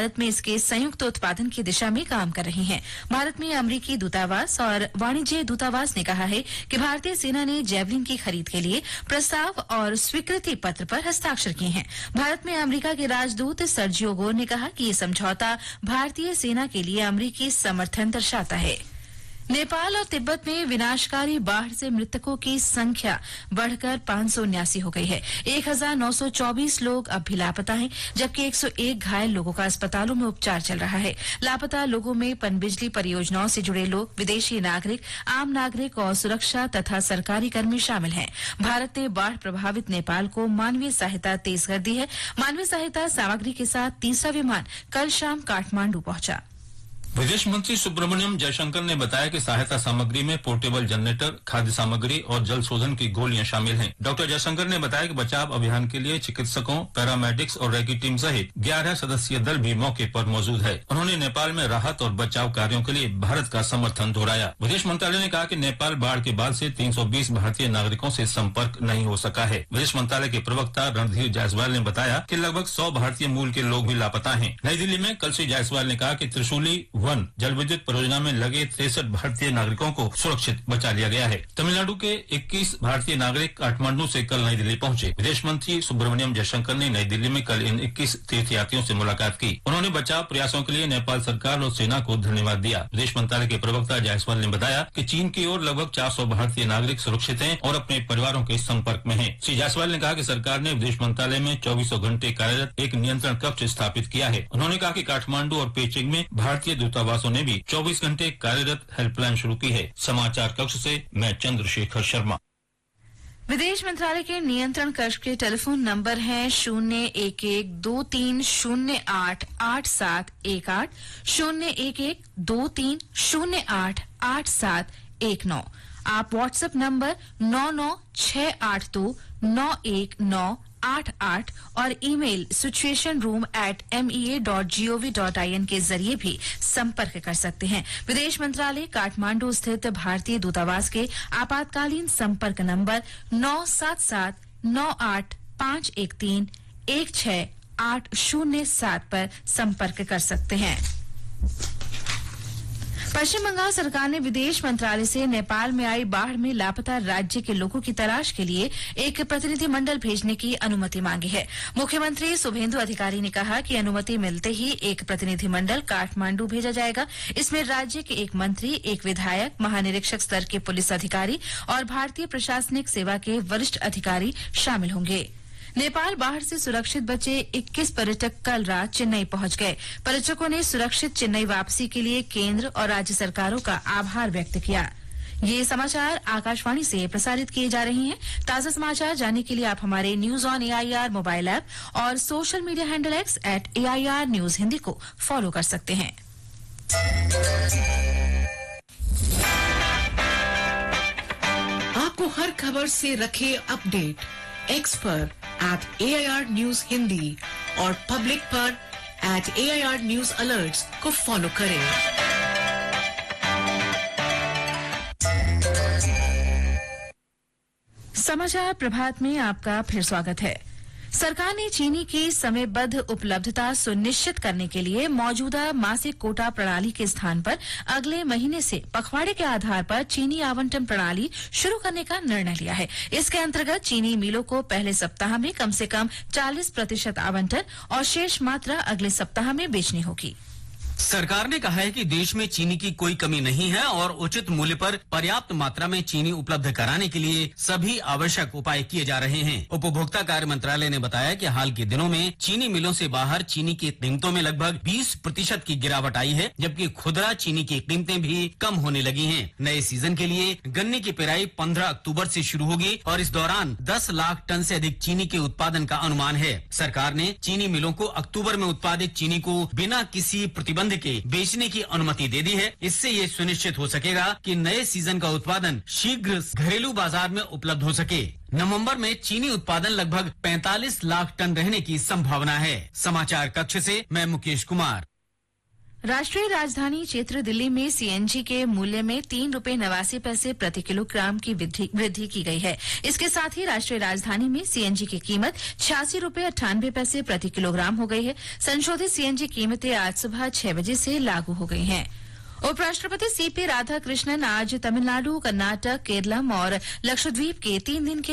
भारत में इसके संयुक्त उत्पादन की दिशा में काम कर रही हैं। भारत में अमेरिकी दूतावास और वाणिज्य दूतावास ने कहा है कि भारतीय सेना ने जेवलिन की खरीद के लिए प्रस्ताव और स्वीकृति पत्र पर हस्ताक्षर किए हैं। भारत में अमेरिका के राजदूत सर्जियो गोर ने कहा कि ये समझौता भारतीय सेना के लिए अमेरिकी समर्थन दर्शाता है। नेपाल और तिब्बत में विनाशकारी बाढ़ से मृतकों की संख्या बढ़कर 579 हो गई है। 1924 लोग अब भी लापता हैं, जबकि 101 घायल लोगों का अस्पतालों में उपचार चल रहा है। लापता लोगों में पनबिजली परियोजनाओं से जुड़े लोग, विदेशी नागरिक, आम नागरिक और सुरक्षा तथा सरकारी कर्मी शामिल हैं। भारत ने बाढ़ प्रभावित नेपाल को मानवीय सहायता तेज कर दी है। मानवीय सहायता सामग्री के साथ तीसरा विमान कल शाम काठमांडू पहुंचा। विदेश मंत्री सुब्रमण्यम जयशंकर ने बताया कि सहायता सामग्री में पोर्टेबल जनरेटर, खाद्य सामग्री और जल शोधन की गोलियां शामिल हैं। डॉक्टर जयशंकर ने बताया कि बचाव अभियान के लिए चिकित्सकों, पैरामेडिक्स और रेकी टीम सहित 11 सदस्यीय दल भी मौके पर मौजूद है। उन्होंने नेपाल में राहत और बचाव कार्यों के लिए भारत का समर्थन दोहराया। विदेश मंत्रालय ने कहा कि नेपाल बाढ़ के बाद से 320 भारतीय नागरिकों से संपर्क नहीं हो सका है। विदेश मंत्रालय के प्रवक्ता रणधीर जायसवाल ने बताया कि लगभग 100 भारतीय मूल के लोग भी लापता हैं। नई दिल्ली में कल श्री जायसवाल ने कहा कि त्रिशूली जल विद्युत परियोजना में लगे 63 भारतीय नागरिकों को सुरक्षित बचा लिया गया है। तमिलनाडु के 21 भारतीय नागरिक काठमांडू से कल नई दिल्ली पहुंचे। विदेश मंत्री सुब्रमण्यम जयशंकर ने नई दिल्ली में कल इन 21 तीर्थयात्रियों से मुलाकात की। उन्होंने बचाव प्रयासों के लिए नेपाल सरकार और सेना को धन्यवाद दिया। विदेश मंत्रालय के प्रवक्ता जायसवाल ने बताया कि चीन की ओर लगभग 400 भारतीय नागरिक सुरक्षित हैं और अपने परिवारों के संपर्क में हैं। श्री जायसवाल ने कहा कि सरकार ने विदेश मंत्रालय में 24 घंटे कार्यरत एक नियंत्रण कक्ष स्थापित किया है। उन्होंने कहा कि काठमांडू और पेचिंग में भारतीय दूतावासों ने भी 24 घंटे कार्यरत हेल्पलाइन शुरू की है। समाचार कक्ष से मैं चंद्रशेखर शर्मा। विदेश मंत्रालय के नियंत्रण कक्ष के टेलीफोन नंबर हैं 01123088718 01123088719। आप व्हाट्सएप नंबर 9968291988 और ईमेल situationroom@mea.gov.in के जरिए भी संपर्क कर सकते हैं। विदेश मंत्रालय काठमांडू स्थित भारतीय दूतावास के आपातकालीन संपर्क नंबर 979851316807 पर संपर्क कर सकते हैं। पश्चिम बंगाल सरकार ने विदेश मंत्रालय से नेपाल में आई बाढ़ में लापता राज्य के लोगों की तलाश के लिए एक प्रतिनिधिमंडल भेजने की अनुमति मांगी है। मुख्यमंत्री शुभेंदु अधिकारी ने कहा कि अनुमति मिलते ही एक प्रतिनिधिमंडल काठमांडू भेजा जाएगा। इसमें राज्य के एक मंत्री, एक विधायक, महानिरीक्षक स्तर के पुलिस अधिकारी और भारतीय प्रशासनिक सेवा के वरिष्ठ अधिकारी शामिल होंगे। नेपाल बाढ़ से सुरक्षित बचे 21 पर्यटक कल रात चेन्नई पहुंच गए। पर्यटकों ने सुरक्षित चेन्नई वापसी के लिए केंद्र और राज्य सरकारों का आभार व्यक्त किया। ये समाचार आकाशवाणी से प्रसारित किए जा रहे हैं। ताजा समाचार जानने के लिए आप हमारे news on AIR mobile app और social media handle x @AIR News Hindi को फॉलो कर सकते हैं। आपको हर खबर से रखे अपडेट एक्स पर @AIR News हिंदी और पब्लिक पर @AIR News Alerts को फॉलो करें। समाचार प्रभात में आपका फिर स्वागत है। सरकार ने चीनी की समयबद्ध उपलब्धता सुनिश्चित करने के लिए मौजूदा मासिक कोटा प्रणाली के स्थान पर अगले महीने से पखवाड़े के आधार पर चीनी आवंटन प्रणाली शुरू करने का निर्णय लिया है। इसके अंतर्गत चीनी मिलों को पहले सप्ताह में कम से कम 40% आवंटन और शेष मात्रा अगले सप्ताह में बेचनी होगी। सरकार ने कहा है कि देश में चीनी की कोई कमी नहीं है और उचित मूल्य पर पर्याप्त मात्रा में चीनी उपलब्ध कराने के लिए सभी आवश्यक उपाय किए जा रहे हैं। उपभोक्ता कार्य मंत्रालय ने बताया कि हाल के दिनों में चीनी मिलों से बाहर चीनी की कीमतों में लगभग 20% की गिरावट आई है, जबकि खुदरा चीनी की कीमतें भी कम होने लगी हैं। नए सीजन के लिए गन्ने की पेराई 15 अक्टूबर से शुरू होगी और इस दौरान 10 लाख टन से अधिक चीनी के उत्पादन का अनुमान है। सरकार ने चीनी मिलों को अक्टूबर में उत्पादित चीनी को बिना किसी प्रतिबंध के बेचने की अनुमति दे दी है। इससे ये सुनिश्चित हो सकेगा कि नए सीजन का उत्पादन शीघ्र घरेलू बाजार में उपलब्ध हो सके। नवंबर में चीनी उत्पादन लगभग 45 लाख टन रहने की संभावना है। समाचार कक्ष से मैं मुकेश कुमार। राष्ट्रीय राजधानी क्षेत्र दिल्ली में सीएनजी के मूल्य में 3 रुपये 89 पैसे प्रति किलोग्राम की वृद्धि की गई है। इसके साथ ही राष्ट्रीय राजधानी में सीएनजी की कीमत 86 रुपये 98 पैसे प्रति किलोग्राम हो गई है। संशोधित सीएनजी कीमतें आज सुबह 6 बजे से लागू हो गई हैं। उपराष्ट्रपति सीपी राधाकृष्णन आज तमिलनाडु, कर्नाटक, केरलम और लक्षद्वीप के 3 दिन के